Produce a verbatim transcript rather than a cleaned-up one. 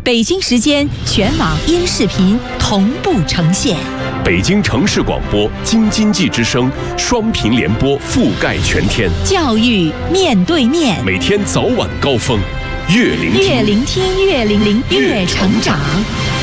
北京时间全网音视频同步呈现。 北京城市广播、京津冀之声双频联播覆盖全天。 教育面对面， 每天早晚高峰，越聆听越聆听越聆听越成长。